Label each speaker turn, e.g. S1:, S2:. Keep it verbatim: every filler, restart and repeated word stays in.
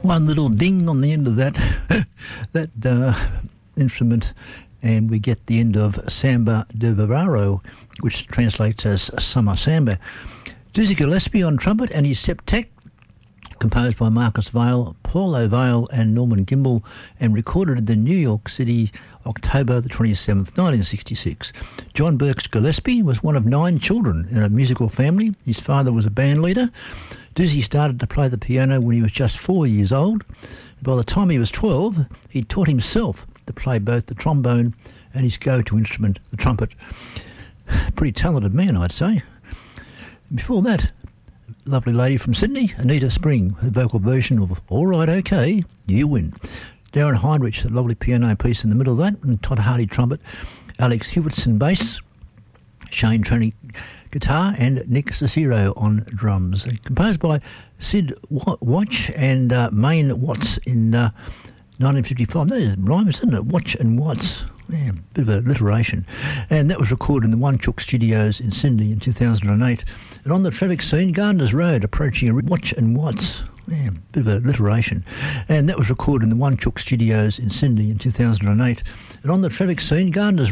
S1: One little ding on the end of that that uh, instrument, and we get the end of Samba de Verano, which translates as Summer Samba. Dizzy Gillespie on trumpet and his septet, composed by Marcus Vail, Paul O'Vale and Norman Gimbel, and recorded in New York City, October the twenty-seventh, nineteen sixty-six. John Burks Gillespie was one of nine children in a musical family. His father was a band leader. Dizzy started to play the piano when he was just four years old. By the time he was twelve, he taught himself to play both the trombone and his go-to instrument, the trumpet. Pretty talented man, I'd say. Before that, lovely lady from Sydney, Anita Spring, her vocal version of All Right OK, You Win. Darren Heinrich, a lovely piano piece in the middle of that, and Todd Hardy trumpet, Alex Hewitson bass, Shane Traney guitar, and Nick Cicero on drums. Composed by Sid Watch and uh, Maine Watts in uh, nineteen fifty-five. That rhymes, isn't it? Watch and Watts. Yeah, bit of alliteration. And that was recorded in the One Chook Studios in Sydney in two thousand eight. And on the traffic scene, Gardner's Road, approaching a Watch and Watts. Yeah, bit of alliteration. And that was recorded in the One Chook Studios in Sydney in two thousand eight. And on the traffic scene, Gardner's